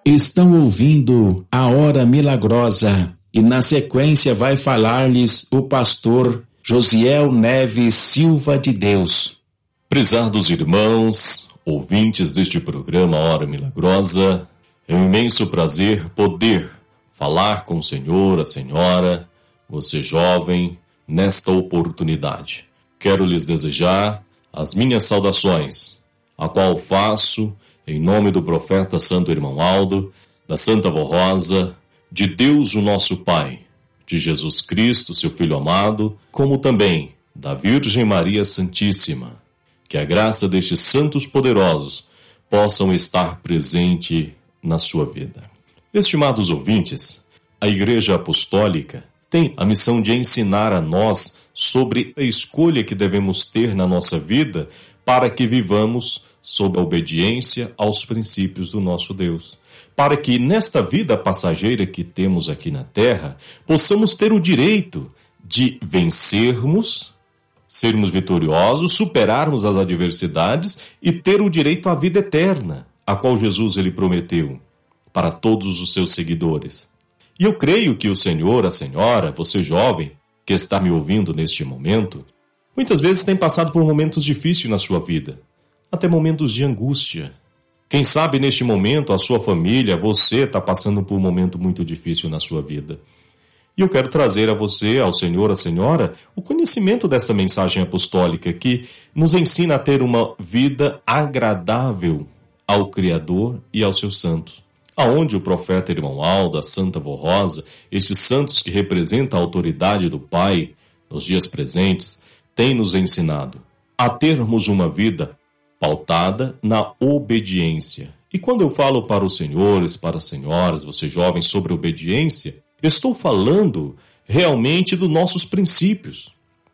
Estão ouvindo a Hora Milagrosa e na sequência vai falar-lhes o pastor Josiel Neves Silva de Deus. Prezados irmãos, ouvintes deste programa Hora Milagrosa, é um imenso prazer poder falar com o Senhor, a Senhora, você jovem, nesta oportunidade. Quero lhes desejar as minhas saudações, a qual faço em nome do profeta Santo Irmão Aldo, da Santa Vó Rosa, de Deus o nosso Pai, de Jesus Cristo, seu Filho amado, como também da Virgem Maria Santíssima. Que a graça destes santos poderosos possam estar presente na sua vida. Estimados ouvintes, a Igreja Apostólica tem a missão de ensinar a nós sobre a escolha que devemos ter na nossa vida para que vivamos sob a obediência aos princípios do nosso Deus. Para que nesta vida passageira que temos aqui na Terra, possamos ter o direito de vencermos, sermos vitoriosos, superarmos as adversidades e ter o direito à vida eterna, a qual Jesus ele prometeu para todos os seus seguidores. E eu creio que o Senhor, a Senhora, você jovem, que está me ouvindo neste momento, muitas vezes tem passado por momentos difíceis na sua vida, até momentos de angústia. Quem sabe neste momento a sua família, você está passando por um momento muito difícil na sua vida. E eu quero trazer a você, ao Senhor, a Senhora, o conhecimento dessa mensagem apostólica que nos ensina a ter uma vida agradável ao Criador e aos seus santos. Aonde o profeta Irmão Aldo, a Santa Vó Rosa, estes santos que representam a autoridade do Pai nos dias presentes, têm nos ensinado a termos uma vida pautada na obediência. E quando eu falo para os senhores, para as senhoras, vocês jovens, sobre obediência, estou falando realmente dos nossos princípios.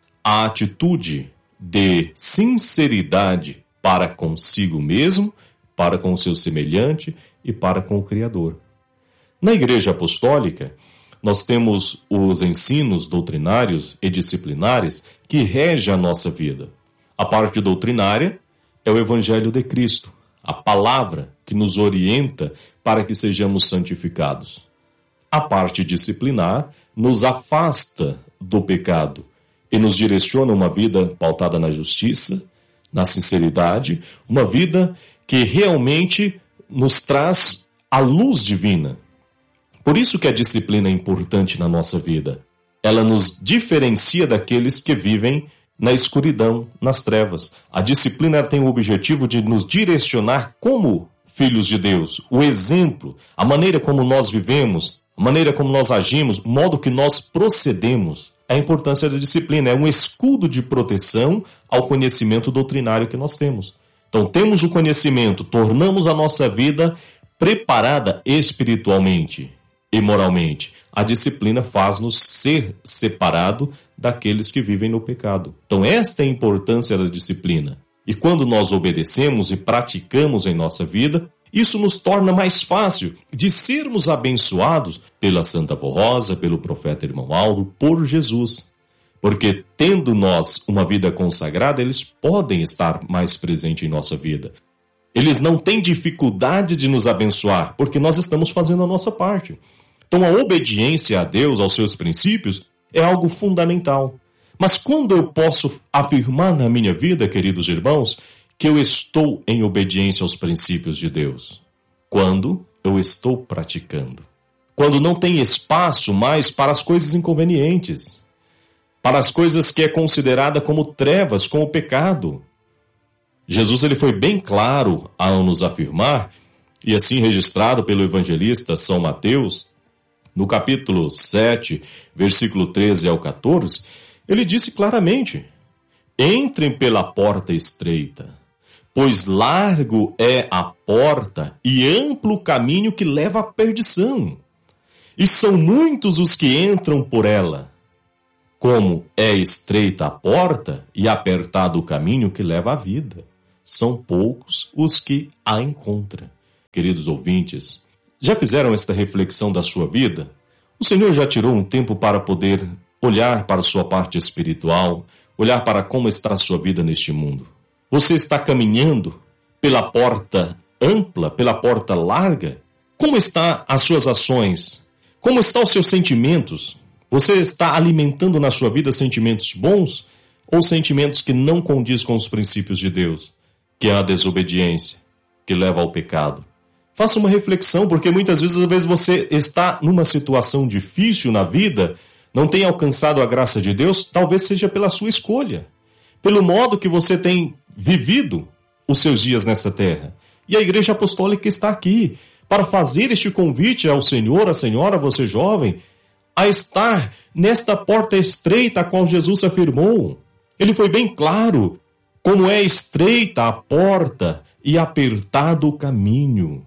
A atitude de sinceridade para consigo mesmo, para com o seu semelhante e para com o Criador. Na Igreja Apostólica, nós temos os ensinos doutrinários e disciplinares que regem a nossa vida. A parte doutrinária é o Evangelho de Cristo, a palavra que nos orienta para que sejamos santificados. A parte disciplinar nos afasta do pecado e nos direciona uma vida pautada na justiça, na sinceridade, uma vida que realmente nos traz a luz divina. Por isso que a disciplina é importante na nossa vida. Ela nos diferencia daqueles que vivem na escuridão, nas trevas. A disciplina tem o objetivo de nos direcionar como filhos de Deus. O exemplo, a maneira como nós vivemos, a maneira como nós agimos, o modo que nós procedemos. A importância da disciplina é um escudo de proteção ao conhecimento doutrinário que nós temos. Então temos o conhecimento, tornamos a nossa vida preparada espiritualmente e moralmente. A disciplina faz-nos ser separado daqueles que vivem no pecado. Então esta é a importância da disciplina. E quando nós obedecemos e praticamos em nossa vida, isso nos torna mais fácil de sermos abençoados pela Santa Vó Rosa, pelo profeta Irmão Aldo, por Jesus. Porque tendo nós uma vida consagrada, eles podem estar mais presentes em nossa vida. Eles não têm dificuldade de nos abençoar, porque nós estamos fazendo a nossa parte. Então a obediência a Deus, aos seus princípios, é algo fundamental. Mas quando eu posso afirmar na minha vida, queridos irmãos, que eu estou em obediência aos princípios de Deus? Quando eu estou praticando. Quando não tem espaço mais para as coisas inconvenientes, para as coisas que é considerada como trevas, como pecado. Jesus ele foi bem claro ao nos afirmar, e assim registrado pelo evangelista São Mateus, no capítulo 7, versículo 13 ao 14, ele disse claramente: entrem pela porta estreita, pois largo é a porta e amplo o caminho que leva à perdição, e são muitos os que entram por ela. Como é estreita a porta e apertado o caminho que leva à vida, são poucos os que a encontram. Queridos ouvintes, já fizeram esta reflexão da sua vida? O Senhor já tirou um tempo para poder olhar para a sua parte espiritual, olhar para como está a sua vida neste mundo? Você está caminhando pela porta ampla, pela porta larga, Como estão as suas ações? Como estão os seus sentimentos? Você está alimentando na sua vida sentimentos bons ou sentimentos que não condiz com os princípios de Deus, que é a desobediência, que leva ao pecado? Faça uma reflexão, porque muitas vezes você está numa situação difícil na vida, não tem alcançado a graça de Deus, talvez seja pela sua escolha, pelo modo que você tem vivido os seus dias nessa terra. E a Igreja Apostólica está aqui para fazer este convite ao Senhor, à senhora, você jovem, a estar nesta porta estreita a qual Jesus afirmou. Ele foi bem claro como é estreita a porta e apertado o caminho,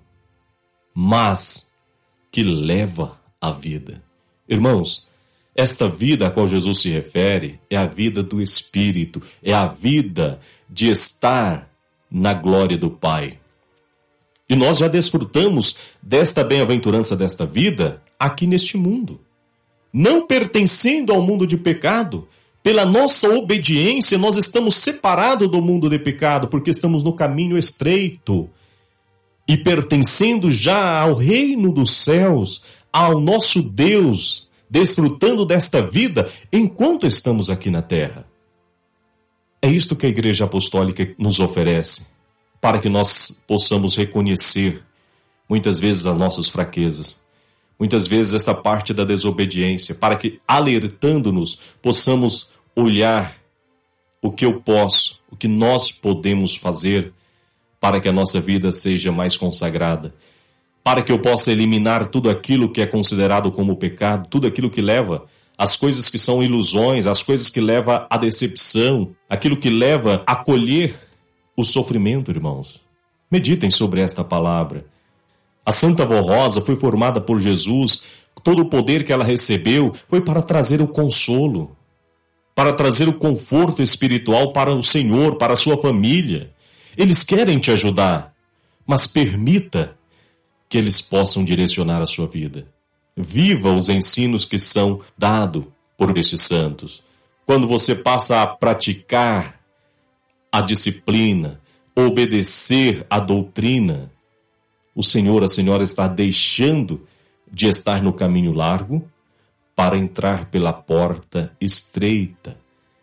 mas que leva à vida. Irmãos, esta vida a qual Jesus se refere é a vida do Espírito, é a vida de estar na glória do Pai. E nós já desfrutamos desta bem-aventurança desta vida aqui neste mundo. Não pertencendo ao mundo de pecado, pela nossa obediência, nós estamos separados do mundo de pecado, porque estamos no caminho estreito. E pertencendo já ao reino dos céus, ao nosso Deus, desfrutando desta vida enquanto estamos aqui na terra. É isto que a Igreja Apostólica nos oferece, para que nós possamos reconhecer, muitas vezes, as nossas fraquezas, muitas vezes essa parte da desobediência, para que, alertando-nos, possamos olhar o que eu posso, o que nós podemos fazer para que a nossa vida seja mais consagrada, para que eu possa eliminar tudo aquilo que é considerado como pecado, tudo aquilo que leva as coisas que são ilusões, as coisas que levam à decepção, aquilo que leva a colher o sofrimento, irmãos. Meditem sobre esta palavra. A Santa Avó Rosa foi formada por Jesus, todo o poder que ela recebeu foi para trazer o consolo, para trazer o conforto espiritual para o Senhor, para a sua família. Eles querem te ajudar, mas permita que eles possam direcionar a sua vida. Viva os ensinos que são dados por estes santos. Quando você passa a praticar a disciplina, obedecer a doutrina, o Senhor, a Senhora está deixando de estar no caminho largo para entrar pela porta estreita,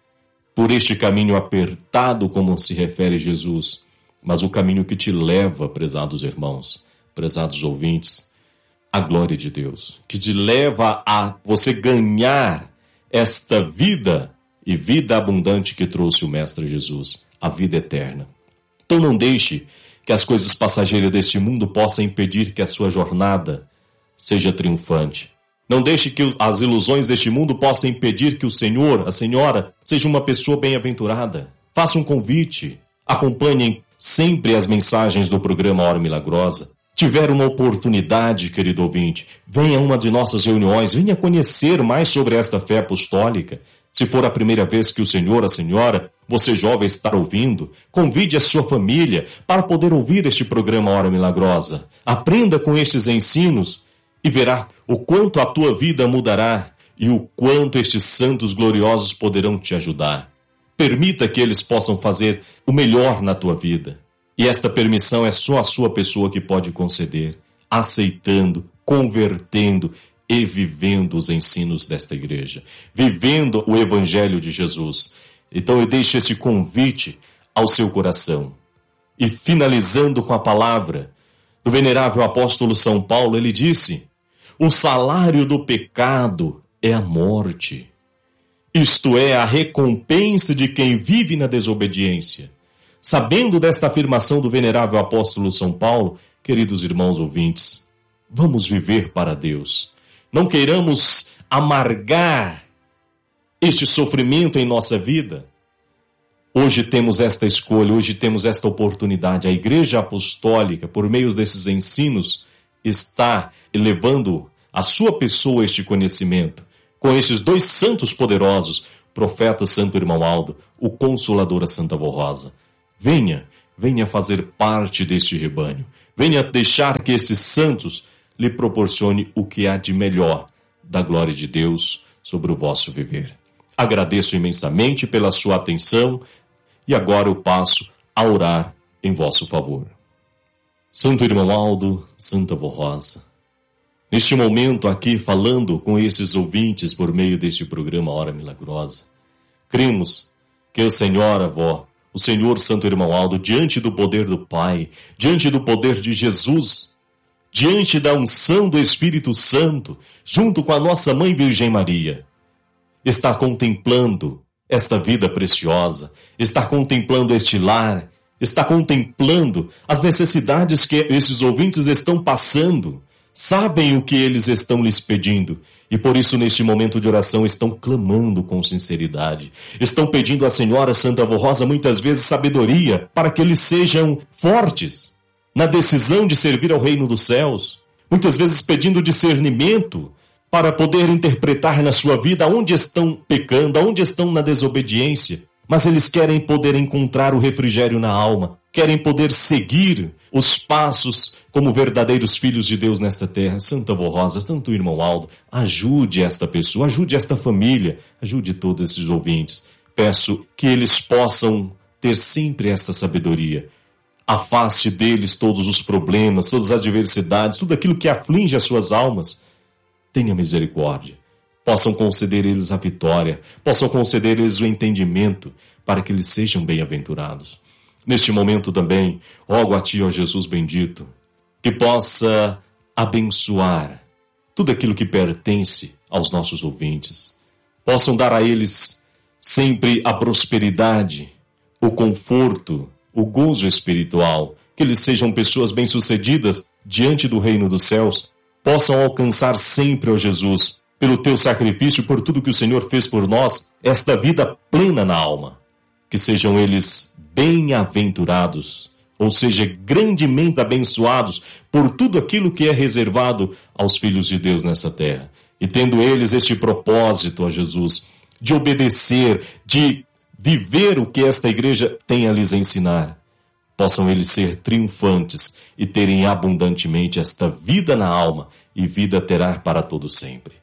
por este caminho apertado, como se refere Jesus, mas o caminho que te leva, prezados irmãos, prezados ouvintes, à glória de Deus, que te leva a você ganhar esta vida e vida abundante que trouxe o Mestre Jesus, a vida eterna. Então não deixe que as coisas passageiras deste mundo possam impedir que a sua jornada seja triunfante. Não deixe que as ilusões deste mundo possam impedir que o Senhor, a Senhora, seja uma pessoa bem-aventurada. Faça um convite. Acompanhem sempre as mensagens do programa Hora Milagrosa. Tiver uma oportunidade, querido ouvinte, venha a uma de nossas reuniões, venha conhecer mais sobre esta fé apostólica. Se for a primeira vez que o Senhor, a Senhora, você jovem está ouvindo, convide a sua família para poder ouvir este programa Hora Milagrosa. Aprenda com estes ensinos e verá o quanto a tua vida mudará e o quanto estes santos gloriosos poderão te ajudar. Permita que eles possam fazer o melhor na tua vida. E esta permissão é só a sua pessoa que pode conceder, aceitando, convertendo e vivendo os ensinos desta igreja, vivendo o Evangelho de Jesus. Então eu deixo esse convite ao seu coração. E finalizando com a palavra do venerável apóstolo São Paulo, ele disse: o salário do pecado é a morte. Isto é, a recompensa de quem vive na desobediência. Sabendo desta afirmação do venerável apóstolo São Paulo, queridos irmãos ouvintes, vamos viver para Deus. Não queiramos amargar este sofrimento em nossa vida. Hoje temos esta escolha, hoje temos esta oportunidade. A Igreja Apostólica, por meio desses ensinos, está levando a sua pessoa este conhecimento. Com esses dois santos poderosos, profeta Santo Irmão Aldo, o Consolador a Santa Avó Rosa. Venha fazer parte deste rebanho. Venha deixar que esses santos lhe proporcione o que há de melhor da glória de Deus sobre o vosso viver. Agradeço imensamente pela sua atenção e agora eu passo a orar em vosso favor. Santo Irmão Aldo, Santa Avó Rosa, neste momento aqui falando com esses ouvintes por meio deste programa Hora Milagrosa, cremos que o Senhor, Avó, o Senhor Santo Irmão Aldo, diante do poder do Pai, diante do poder de Jesus, diante da unção do Espírito Santo, junto com a nossa Mãe Virgem Maria, está contemplando esta vida preciosa, está contemplando este lar, está contemplando as necessidades que esses ouvintes estão passando, sabem o que eles estão lhes pedindo e por isso neste momento de oração estão clamando com sinceridade, estão pedindo à Senhora Santa Avó Rosa muitas vezes sabedoria para que eles sejam fortes na decisão de servir ao reino dos céus, muitas vezes pedindo discernimento para poder interpretar na sua vida onde estão pecando, onde estão na desobediência. Mas eles querem poder encontrar o refrigério na alma, querem poder seguir os passos como verdadeiros filhos de Deus nesta terra. Santa Avó Rosa, Santo Irmão Aldo, ajude esta pessoa, ajude esta família, ajude todos esses ouvintes. Peço que eles possam ter sempre esta sabedoria. Afaste deles todos os problemas, todas as adversidades, tudo aquilo que aflige as suas almas. Tenha misericórdia. Possam conceder eles a vitória, possam conceder eles o entendimento, para que eles sejam bem-aventurados. Neste momento também, rogo a Ti, ó Jesus bendito, que possa abençoar tudo aquilo que pertence aos nossos ouvintes. Possam dar a eles sempre a prosperidade, o conforto, o gozo espiritual, que eles sejam pessoas bem-sucedidas diante do reino dos céus, possam alcançar sempre, ó Jesus, pelo Teu sacrifício, por tudo que o Senhor fez por nós, esta vida plena na alma. Que sejam eles bem-aventurados, ou seja, grandemente abençoados por tudo aquilo que é reservado aos filhos de Deus nessa terra. E tendo eles este propósito, ó Jesus, de obedecer, de viver o que esta igreja tem a lhes ensinar, possam eles ser triunfantes e terem abundantemente esta vida na alma e vida terá para todo sempre.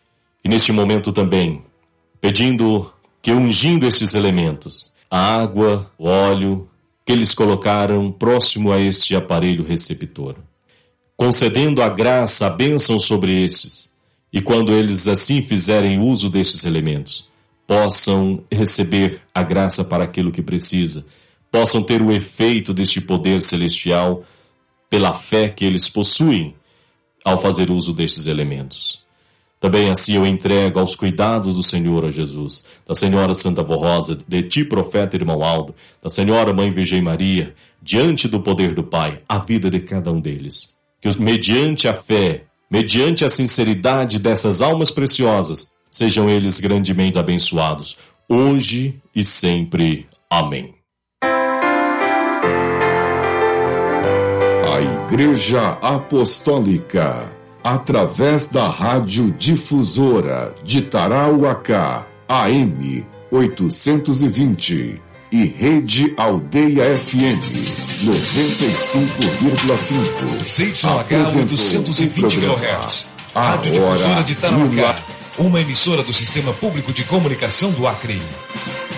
E neste momento também, pedindo que ungindo esses elementos, a água, o óleo, que eles colocaram próximo a este aparelho receptor, concedendo a graça, a bênção sobre esses, e quando eles assim fizerem uso destes elementos, possam receber a graça para aquilo que precisa, possam ter o efeito deste poder celestial pela fé que eles possuem ao fazer uso destes elementos. Também assim eu entrego aos cuidados do Senhor, ó Jesus, da Senhora Santa Avó Rosa, de Ti, profeta Irmão Aldo, da Senhora Mãe Virgem Maria, diante do poder do Pai, a vida de cada um deles. Que mediante a fé, mediante a sinceridade dessas almas preciosas, sejam eles grandemente abençoados, hoje e sempre. Amém. A Igreja Apostólica, através da Rádio Difusora de Tarauacá, AM 820 e Rede Aldeia FM 95,5. CYH 820 kHz. Rádio Difusora de Tarauacá, uma emissora do Sistema Público de Comunicação do Acre.